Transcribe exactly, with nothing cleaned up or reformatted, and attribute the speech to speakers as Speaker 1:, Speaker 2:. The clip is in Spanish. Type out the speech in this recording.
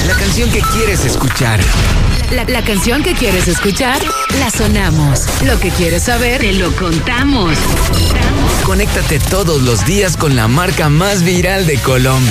Speaker 1: La canción que quieres escuchar.
Speaker 2: La, la canción que quieres escuchar, la sonamos. Lo que quieres saber, te lo contamos.
Speaker 1: Conéctate todos los días con la marca más viral de Colombia.